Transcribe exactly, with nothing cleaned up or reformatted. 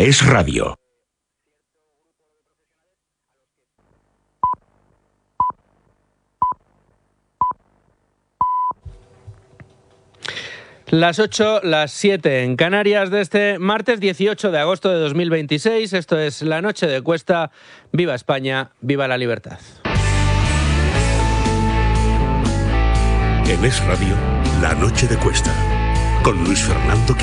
Es Radio. Las ocho, las siete en Canarias de este martes dieciocho de agosto de dos mil veintiséis. Esto es La Noche de Cuesta. Viva España, viva la libertad. En Es Radio, La Noche de Cuesta, con Luis Fernando